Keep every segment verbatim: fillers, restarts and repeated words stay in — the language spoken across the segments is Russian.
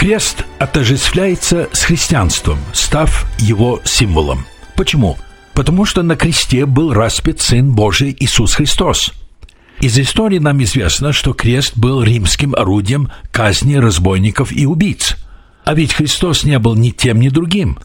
Крест отождествляется с христианством, став его символом. Почему? Потому что на кресте был распят Сын Божий Иисус Христос. Из истории нам известно, что крест был римским орудием казни разбойников и убийц. А ведь Христос не был ни тем, ни другим.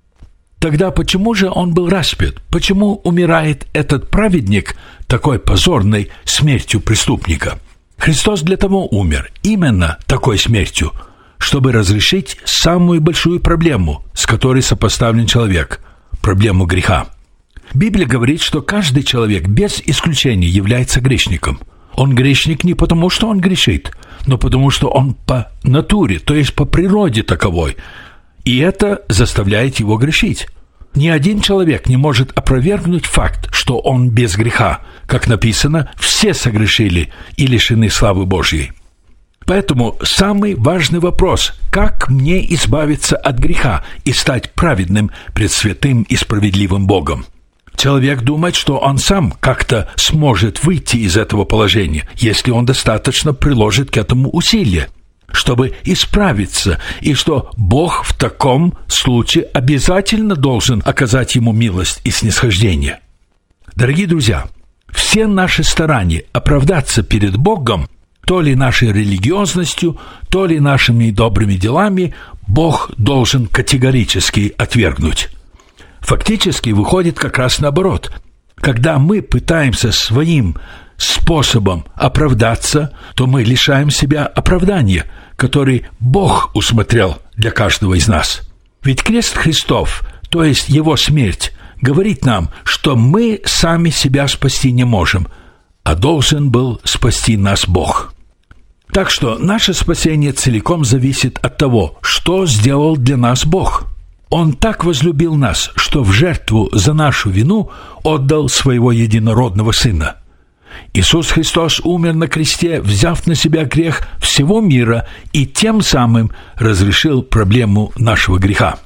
Тогда почему же Он был распят? Почему умирает этот праведник такой позорной смертью преступника? Христос для того умер, именно такой смертью, чтобы разрешить самую большую проблему, с которой сопоставлен человек – проблему греха. Библия говорит, что каждый человек без исключения является грешником. Он грешник не потому, что он грешит, но потому, что он по натуре, то есть по природе таковой, и это заставляет его грешить. Ни один человек не может опровергнуть факт, что он без греха. Как написано, все согрешили и лишены славы Божьей. Поэтому самый важный вопрос – как мне избавиться от греха и стать праведным пред святым и справедливым Богом? Человек думает, что он сам как-то сможет выйти из этого положения, если он достаточно приложит к этому усилия, чтобы исправиться, и что Бог в таком случае обязательно должен оказать ему милость и снисхождение. Дорогие друзья, все наши старания оправдаться перед Богом, то ли нашей религиозностью, то ли нашими добрыми делами, Бог должен категорически отвергнуть. Фактически выходит как раз наоборот. Когда мы пытаемся своим способом оправдаться, то мы лишаем себя оправдания, который Бог усмотрел для каждого из нас. Ведь крест Христов, то есть Его смерть, говорит нам, что мы сами себя спасти не можем, а должен был спасти нас Бог. Так что наше спасение целиком зависит от того, что сделал для нас Бог. Он так возлюбил нас, что в жертву за нашу вину отдал своего единородного Сына. Иисус Христос умер на кресте, взяв на себя грех всего мира и тем самым разрешил проблему нашего греха.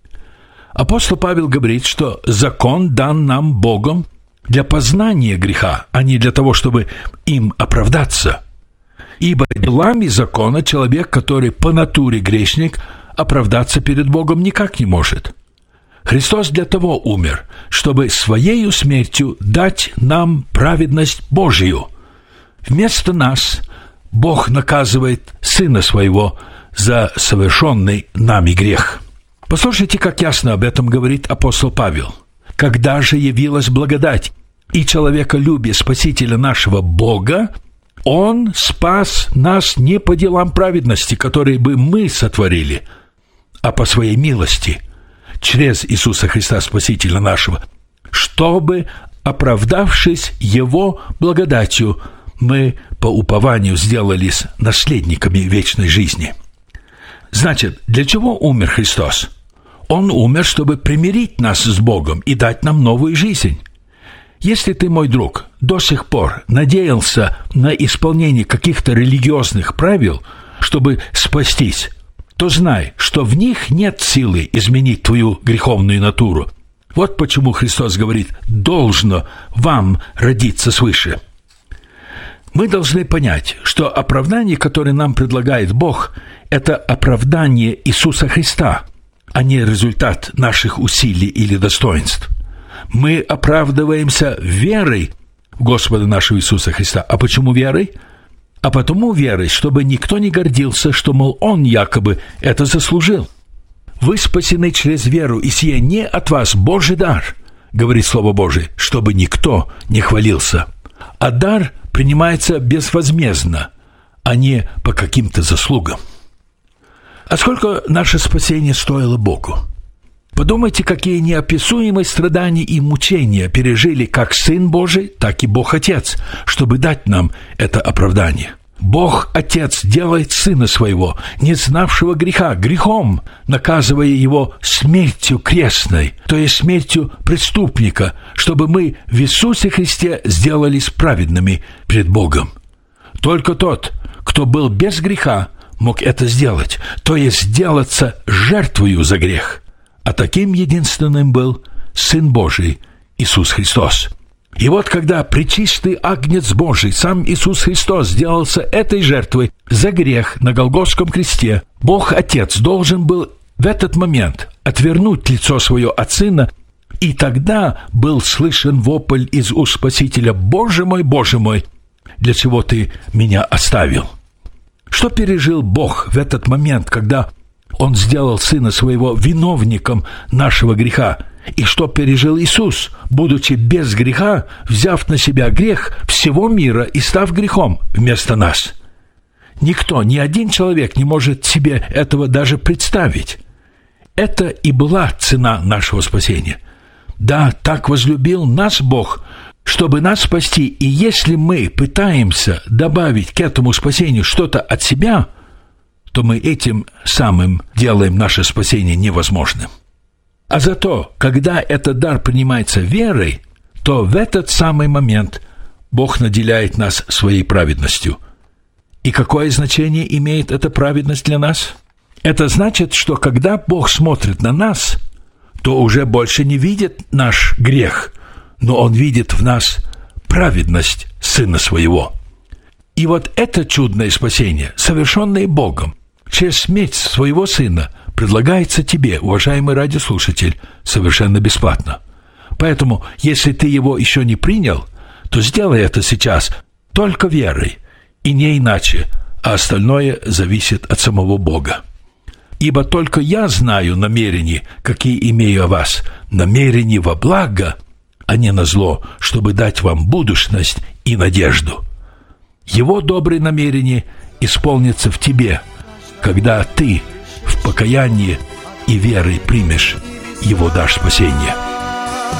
Апостол Павел говорит, что закон дан нам Богом для познания греха, а не для того, чтобы им оправдаться. Ибо делами закона человек, который по натуре грешник, оправдаться перед Богом никак не может. Христос для того умер, чтобы своею смертью дать нам праведность Божию. Вместо нас Бог наказывает Сына Своего за совершенный нами грех. Послушайте, как ясно об этом говорит апостол Павел. «Когда же явилась благодать и человеколюбие Спасителя нашего Бога, Он спас нас не по делам праведности, которые бы мы сотворили, а по Своей милости, через Иисуса Христа, Спасителя нашего, чтобы, оправдавшись Его благодатью, мы по упованию сделались наследниками вечной жизни». Значит, для чего умер Христос? Он умер, чтобы примирить нас с Богом и дать нам новую жизнь. Если ты, мой друг, до сих пор надеялся на исполнение каких-то религиозных правил, чтобы спастись, то знай, что в них нет силы изменить твою греховную натуру. Вот почему Христос говорит: «Должно вам родиться свыше». Мы должны понять, что оправдание, которое нам предлагает Бог, это оправдание Иисуса Христа, а не результат наших усилий или достоинств. Мы оправдываемся верой в Господа нашего Иисуса Христа. А почему верой? А потому верой, чтобы никто не гордился, что, мол, Он якобы это заслужил. «Вы спасены через веру, и сие не от вас Божий дар», говорит Слово Божие, чтобы никто не хвалился. А дар принимается безвозмездно, а не по каким-то заслугам. А сколько наше спасение стоило Богу? Подумайте, какие неописуемые страдания и мучения пережили как Сын Божий, так и Бог Отец, чтобы дать нам это оправдание. Бог Отец делает Сына Своего, не знавшего греха, грехом, наказывая Его смертью крестной, то есть смертью преступника, чтобы мы в Иисусе Христе сделались праведными пред Богом. Только тот, кто был без греха, мог это сделать, то есть сделаться жертвою за грех. А таким единственным был Сын Божий Иисус Христос. И вот когда пречистый Агнец Божий, сам Иисус Христос, сделался этой жертвой за грех на Голгофском кресте, Бог Отец должен был в этот момент отвернуть лицо свое от Сына, и тогда был слышен вопль из уст Спасителя: «Боже мой, Боже мой, для чего ты меня оставил?» Что пережил Бог в этот момент, когда Он сделал Сына Своего виновником нашего греха? И что пережил Иисус, будучи без греха, взяв на себя грех всего мира и став грехом вместо нас? Никто, ни один человек не может себе этого даже представить. Это и была цена нашего спасения. Да, так возлюбил нас Бог, чтобы нас спасти, и если мы пытаемся добавить к этому спасению что-то от себя, то мы этим самым делаем наше спасение невозможным. А зато, когда этот дар принимается верой, то в этот самый момент Бог наделяет нас своей праведностью. И какое значение имеет эта праведность для нас? Это значит, что когда Бог смотрит на нас, то уже больше не видит наш грех, но Он видит в нас праведность Сына Своего. И вот это чудное спасение, совершенное Богом, через смерть Своего Сына, предлагается тебе, уважаемый радиослушатель, совершенно бесплатно. Поэтому, если ты его еще не принял, то сделай это сейчас только верой, и не иначе, а остальное зависит от самого Бога. Ибо только я знаю намерения, какие имею о вас, намерения во благо, а не на зло, чтобы дать вам будущность и надежду. Его добрые намерения исполнятся в тебе, когда ты в покаянии и верой примешь Его дар спасения.